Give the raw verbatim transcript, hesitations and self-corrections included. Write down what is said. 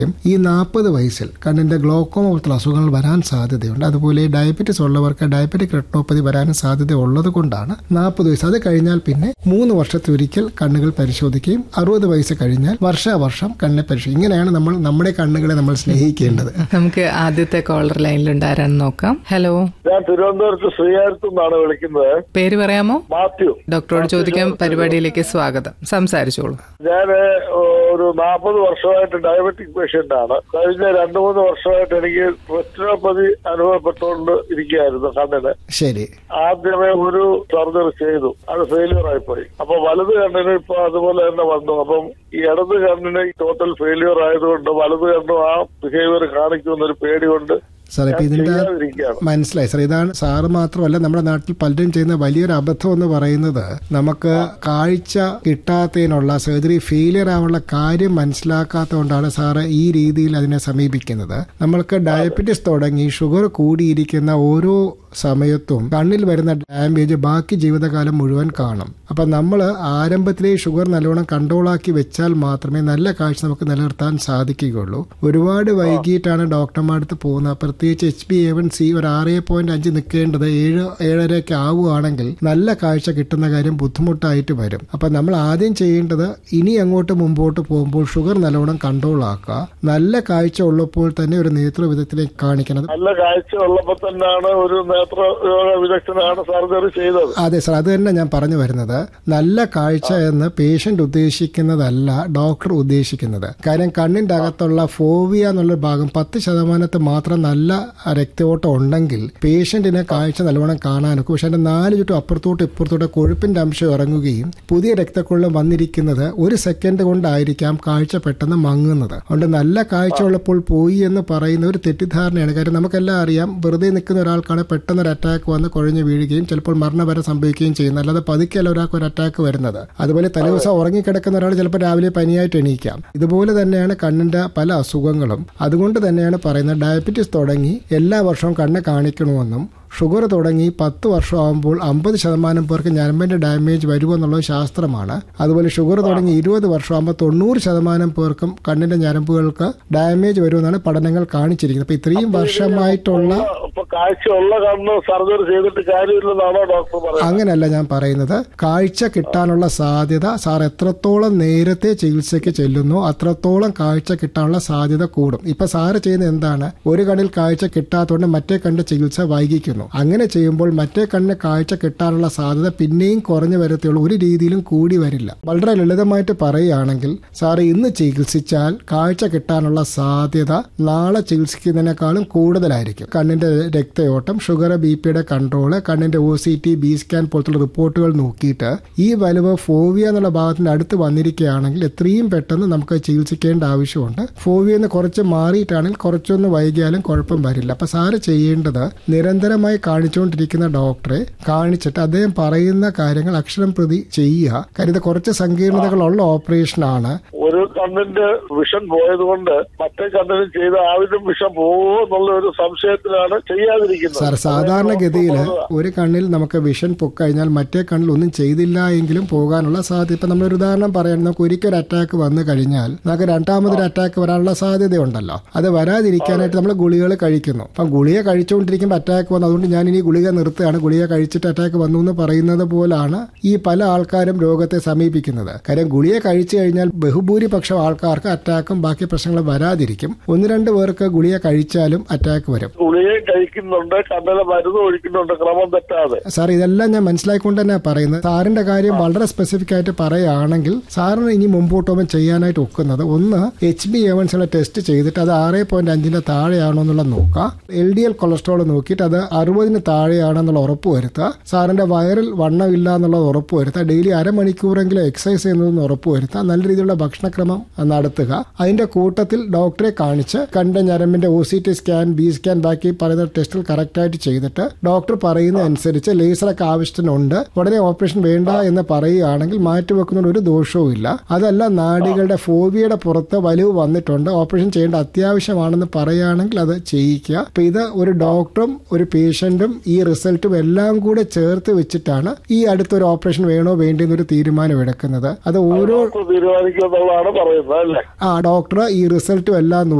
ഈ നാൽപ്പത് വയസ്സിൽ കണ്ണിന്റെ ഗ്ലോക്കോമ പോലത്തെ അസുഖങ്ങൾ വരാൻ സാധ്യതയുണ്ട്. അതുപോലെ ഡയബറ്റിസ് ഉള്ളവർക്ക് ഡയബറ്റിക് റെട്ടിനോപ്പതി വരാനും സാധ്യത ഉള്ളത് കൊണ്ടാണ് നാൽപ്പത് വയസ്സ്. അത് കഴിഞ്ഞാൽ പിന്നെ മൂന്ന് വർഷത്തിലൊരിക്കൽ കണ്ണുകൾ പരിശോധിക്കുകയും അറുപത് വയസ്സ് കഴിഞ്ഞാൽ വർഷാവർഷം കണ്ണിനെ പരിശോധിക്കും. ഇങ്ങനെയാണ് നമ്മൾ നമ്മുടെ കണ്ണുകളെ നമ്മൾ സ്നേഹിക്കേണ്ടത്. നമുക്ക് ആദ്യത്തെ കോളർ ലൈനിലുണ്ട്, ആരാന്ന് നോക്കാം. ഹലോ, ഞാൻ തിരുവനന്തപുരത്ത് ശ്രീകാര്യത്തു നിന്നാണ് വിളിക്കുന്നത്. പേര് പറയാമോ? മാത്യു. ഡോക്ടറോട് ചോദിക്കാൻ പരിപാടിയിലേക്ക് സ്വാഗതം, സംസാരിച്ചോളൂ. ഞാൻ ഒരു നാൽപ്പത് വർഷമായിട്ട് ഡയബറ്റിക് പേഷ്യന്റ് ആണ്. കഴിഞ്ഞ രണ്ടു മൂന്ന് വർഷമായിട്ട് എനിക്ക് റെറ്റിനോപ്പതി അനുഭവപ്പെട്ടുകൊണ്ട് ഇരിക്കുകയായിരുന്നു കണ്ണിന്. ശരി. ആദ്യമേ ഒരു സർജറി ചെയ്തു, അത് ഫെയിലിയർ ആയിപ്പോയി. അപ്പൊ വലത് കണ്ണിന് ഇപ്പൊ അതുപോലെ തന്നെ വന്നു. അപ്പം ഈ ഇടത് കണ്ണിന് ടോട്ടൽ ഫെയിലിയർ ആയതുകൊണ്ട് വലത് കണ്ണും ആ ബിഹേവിയർ കാണിക്കുമെന്നൊരു പേടി കൊണ്ട് സാർ, ഇപ്പൊ ഇതിന്റെ മനസ്സിലായി സാർ. ഇതാണ് സാറ് മാത്രമല്ല നമ്മുടെ നാട്ടിൽ പലരും ചെയ്യുന്ന വലിയൊരു അബദ്ധം എന്ന് പറയുന്നത്, നമുക്ക് കാഴ്ച കിട്ടാത്തതിനുള്ള സർജറി ഫെയിലിയർ ആവാനുള്ള കാര്യം മനസ്സിലാക്കാത്തതുകൊണ്ടാണ് സാറ് ഈ രീതിയിൽ അതിനെ സമീപിക്കുന്നത്. നമ്മൾക്ക് ഡയബറ്റിസ് തുടങ്ങി ഷുഗർ കൂടിയിരിക്കുന്ന ഓരോ സമയത്തും കണ്ണിൽ വരുന്ന ഡാമേജ് ബാക്കി ജീവിതകാലം മുഴുവൻ കാണും. അപ്പൊ നമ്മൾ ആരംഭത്തിലെ ഷുഗർ നല്ലോണം കൺട്രോളാക്കി വെച്ചാൽ മാത്രമേ നല്ല കാഴ്ച നമുക്ക് നിലനിർത്താൻ സാധിക്കുകയുള്ളൂ. ഒരുപാട് വൈകിട്ടാണ് ഡോക്ടർമാരടുത്ത് പോകുന്നത്. പ്രത്യേകിച്ച് H B A one C ഒരു ആറ് പോയിന്റ് അഞ്ച് നിൽക്കേണ്ടത് ഏഴ് ഏഴരയൊക്കെ ആവുകയാണെങ്കിൽ നല്ല കാഴ്ച കിട്ടുന്ന കാര്യം ബുദ്ധിമുട്ടായിട്ട് വരും. അപ്പൊ നമ്മൾ ആദ്യം ചെയ്യേണ്ടത് ഇനി അങ്ങോട്ട് മുമ്പോട്ട് പോകുമ്പോൾ ഷുഗർ നല്ലോണം കൺട്രോൾ ആക്കുക. നല്ല കാഴ്ച ഉള്ളപ്പോൾ തന്നെ ഒരു നേത്രവിദഗ്ധത്തിലേക്ക് കാണിക്കണം. നല്ല കാഴ്ച ഉള്ളപ്പോൾ തന്നെയാണ് ഒരു വിദഗ്ധനാണ് സർജറി ചെയ്തത്. അതെ സാർ, അത് തന്നെ ഞാൻ പറഞ്ഞു വരുന്നത്. നല്ല കാഴ്ച എന്ന് പേഷ്യന്റ് ഉദ്ദേശിക്കുന്നതല്ല ഡോക്ടർ ഉദ്ദേശിക്കുന്നത്. കാര്യം കണ്ണിന്റെ അകത്തുള്ള ഫോവിയ എന്നുള്ള ഭാഗം പത്ത് ശതമാനത്ത് മാത്രം നല്ല രക്തയോട്ടം ഉണ്ടെങ്കിൽ പേഷ്യന്റിനെ കാഴ്ച നല്ലവണ്ണം കാണാനൊക്കെ. പക്ഷെ അതിന്റെ നാല് ചുറ്റും അപ്പുറത്തോട്ട് ഇപ്പുറത്തോട്ട് കൊഴുപ്പിന്റെ അംശം ഇറങ്ങുകയും പുതിയ രക്തക്കുഴലും വന്നിരിക്കുന്നത് ഒരു സെക്കൻഡ് കൊണ്ടായിരിക്കാം കാഴ്ച പെട്ടെന്ന് മങ്ങുന്നത്. അതുകൊണ്ട് നല്ല കാഴ്ച ഉള്ളപ്പോൾ പോയി എന്ന് പറയുന്ന ഒരു തെറ്റിദ്ധാരണയാണ്. കാര്യം നമുക്കെല്ലാം അറിയാം, വെറുതെ നിൽക്കുന്ന ഒരാൾക്കാണ് പെട്ടെന്ന് ഒരു അറ്റാക്ക് വന്ന് കുഴഞ്ഞു വീഴുകയും ചിലപ്പോൾ മരണം വരെ സംഭവിക്കുകയും ചെയ്യുന്നത്. അല്ലാതെ പതുക്കെയല്ല ഒരാൾക്ക് ഒരു അറ്റാക്ക് വരുന്നത്. അതുപോലെ തലേദിവസം ഉറങ്ങിക്കിടക്കുന്ന ഒരാൾ ചിലപ്പോൾ രാവിലെ പനിയായിട്ട് എണീക്കാം. ഇതുപോലെ തന്നെയാണ് കണ്ണിന്റെ പല അസുഖങ്ങളും. അതുകൊണ്ട് തന്നെയാണ് പറയുന്നത് ഡയബറ്റിസ് തുടങ്ങി എല്ലാ വർഷവും കണ്ണ് കാണിക്കണമെന്നും ഷുഗർ തുടങ്ങി പത്ത് വർഷമാകുമ്പോൾ അമ്പത് ശതമാനം പേർക്ക് ഞരമ്പിന്റെ ഡാമേജ് വരുമെന്നുള്ളത് ശാസ്ത്രമാണ്. അതുപോലെ ഷുഗർ തുടങ്ങി ഇരുപത് വർഷമാകുമ്പോൾ തൊണ്ണൂറ് ശതമാനം പേർക്കും കണ്ണിന്റെ ഞരമ്പുകൾക്ക് ഡാമേജ് വരുമെന്നാണ് പഠനങ്ങൾ കാണിച്ചിരിക്കുന്നത്. അപ്പൊ ഇത്രയും വർഷമായിട്ടുള്ള കാഴ്ചയുള്ള കണ്ണ് സർജറി ചെയ്തിട്ട് കാര്യമില്ലെന്നാണോ ഡോക്ടർ പറയുന്നത്? അങ്ങനെയല്ല ഞാൻ പറയുന്നത്. കാഴ്ച കിട്ടാനുള്ള സാധ്യത സാർ എത്രത്തോളം നേരത്തെ ചികിത്സയ്ക്ക് ചെല്ലുന്നോ അത്രത്തോളം കാഴ്ച കിട്ടാനുള്ള സാധ്യത കൂടും. ഇപ്പൊ സാറ് ചെയ്യുന്നത് എന്താണ്, ഒരു കണ്ണിൽ കാഴ്ച കിട്ടാത്തതുകൊണ്ട് മറ്റേ കണ്ണിന്റെ ചികിത്സ വൈകിക്കുന്നു. അങ്ങനെ ചെയ്യുമ്പോൾ മറ്റേ കണ്ണിന് കാഴ്ച കിട്ടാനുള്ള സാധ്യത പിന്നെയും കുറഞ്ഞു വരത്തുള്ളൂ, ഒരു രീതിയിലും കൂടി വരില്ല. വളരെ ലളിതമായിട്ട് പറയുകയാണെങ്കിൽ സാറ് ഇന്ന് ചികിത്സിച്ചാൽ കാഴ്ച കിട്ടാനുള്ള സാധ്യത നാളെ ചികിത്സിക്കുന്നതിനേക്കാളും കൂടുതലായിരിക്കും. കണ്ണിന്റെ രക്തയോട്ടം, ഷുഗർ, ബി പിയുടെ കൺട്രോള്, കണ്ണിന്റെ O C T, B scan പോലത്തുള്ള റിപ്പോർട്ടുകൾ നോക്കിയിട്ട് ഈ വലിവ് ഫോവിയ എന്നുള്ള ഭാഗത്തിന്റെ അടുത്ത് വന്നിരിക്കുകയാണെങ്കിൽ എത്രയും പെട്ടെന്ന് നമുക്ക് ചികിത്സിക്കേണ്ട ആവശ്യമുണ്ട്. ഫോവിയ എന്ന് കുറച്ച് മാറിയിട്ടാണെങ്കിൽ കുറച്ചൊന്ന് വൈകിയാലും കുഴപ്പം വരില്ല. അപ്പൊ സാറ് ചെയ്യേണ്ടത് നിരന്തരമായി കാണിച്ചുകൊണ്ടിരിക്കുന്ന ഡോക്ടറെ കാണിച്ചിട്ട് അദ്ദേഹം പറയുന്ന കാര്യങ്ങൾ അക്ഷരം പ്രതി ചെയ്യുക. കാര്യം ഇത് കുറച്ച് സങ്കീർണതകളുള്ള ഓപ്പറേഷനാണ്. ഒരു കണ്ണിന്റെ വിഷൻ പോയതുകൊണ്ട് മറ്റേ കണ്ണിന് ചെയ്ത ആവശ്യം വിഷം പോകുമോ എന്നുള്ള ഒരു സംശയത്തിലാണ് ചെയ്യാതിരിക്കുന്നത്. സാർ, സാധാരണഗതിയിൽ ഒരു കണ്ണിൽ നമുക്ക് വിഷൻ പൊക്കഴിഞ്ഞാൽ മറ്റേ കണ്ണിൽ ഒന്നും ചെയ്തില്ല എങ്കിലും പോകാനുള്ള സാധ്യത. ഇപ്പൊ നമ്മളൊരു ഉദാഹരണം പറയാൻ, നമുക്ക് ഒരിക്കൽ അറ്റാക്ക് വന്നു കഴിഞ്ഞാൽ നമുക്ക് രണ്ടാമതൊരു അറ്റാക്ക് വരാനുള്ള സാധ്യതയുണ്ടല്ലോ. അത് വരാതിരിക്കാനായിട്ട് നമ്മൾ ഗുളികൾ കഴിക്കുന്നു. അപ്പം ഗുളിക കഴിച്ചുകൊണ്ടിരിക്കുമ്പോൾ അറ്റാക്ക് വന്നു, അതുകൊണ്ട് ഞാൻ ഇനി ഗുളിക നിർത്തുകയാണ്, ഗുളിക കഴിച്ചിട്ട് അറ്റാക്ക് വന്നു എന്ന് പറയുന്നത് പോലാണ് ഈ പല ആൾക്കാരും രോഗത്തെ സമീപിക്കുന്നത്. കാര്യം ഗുളിക കഴിച്ചു കഴിഞ്ഞാൽ ബഹുഭൂരിപക്ഷം ആൾക്കാർക്ക് അറ്റാക്കും ബാക്കി പ്രശ്നങ്ങളും വരാതിരിക്കും. ഒന്ന് രണ്ട് പേർക്ക് ഗുളിക കഴിച്ചാലും അറ്റാക്ക് വരും. ഗുളിക കഴിക്കുന്നുണ്ട്, കണ്ണിലെ മരുന്ന് ഒഴിക്കുന്നുണ്ട്, ക്രമം തെറ്റാതെ. സാർ, ഇതെല്ലാം ഞാൻ മനസ്സിലാക്കിക്കൊണ്ട് തന്നെ പറയുന്നത്. സാറിന്റെ കാര്യം വളരെ സ്പെസിഫിക് ആയിട്ട് പറയുകയാണെങ്കിൽ സാറിന് ഇനി മുമ്പോട്ട് പോകുമ്പോൾ ചെയ്യാനായിട്ട് ഒക്കുന്നത്, ഒന്ന് എച്ച് ബി എ വൺ സിയുടെ ടെസ്റ്റ് ചെയ്തിട്ട് അത് ആറ് പോയിന്റ് അഞ്ചിന്റെ താഴെയാണോ എന്നുള്ളത് നോക്കുക. എൽ ഡി എൽ കൊളസ്ട്രോൾ നോക്കിയിട്ട് അത് അറുപതിന് താഴെയാണെന്നുള്ള ഉറപ്പ് വരുത്തുക. സാറിന്റെ വയറിൽ വണ്ണമില്ല എന്നുള്ളത് ഉറപ്പ് വരുത്തുക. ഡെയിലി അരമണിക്കൂറെങ്കിലും എക്സസൈസ് ചെയ്യുന്നതെന്ന് ഉറപ്പ് വരുത്തുക. നല്ല രീതിയിലുള്ള ഭക്ഷണക്രമം നടത്തുക. അതിന്റെ കൂട്ടത്തിൽ ഡോക്ടറെ കാണിച്ച് കണ്ട ഞരമ്പിന്റെ O C T scan, B scan, ബാക്കി പറയുന്ന ടെസ്റ്റുകൾ കറക്റ്റായിട്ട് ചെയ്തിട്ട് ഡോക്ടർ പറയുന്ന അനുസരിച്ച് ലേസറൊക്കെ ആവശ്യത്തിനുണ്ട്, ഉടനെ ഓപ്പറേഷൻ വേണ്ട എന്ന് പറയുകയാണെങ്കിൽ മാറ്റിവെക്കുന്ന ഒരു ദോഷവും ഇല്ല. അതല്ല നാഡികളുടെ ഫോവിയയുടെ പുറത്ത് വലിവ് വന്നിട്ടുണ്ട്, ഓപ്പറേഷൻ ചെയ്യേണ്ട അത്യാവശ്യമാണെന്ന് പറയുകയാണെങ്കിൽ അത് ചെയ്യിക്കുക. അപ്പൊ ഇത് ഒരു ഡോക്ടറും ഒരു പേഷ്യന്റും ഈ റിസൾട്ടും എല്ലാം കൂടെ ചേർത്ത് വെച്ചിട്ടാണ് ഈ അടുത്തൊരു ഓപ്പറേഷൻ വേണോ വേണ്ടെന്നൊരു തീരുമാനം എടുക്കുന്നത്. അത് ഓരോ തീരുമാനിക്കുന്നതാണ് പറയുന്നത് അല്ലേ? ആ ഡോക്ടർ ഈ റിസൾട്ടും എല്ലാം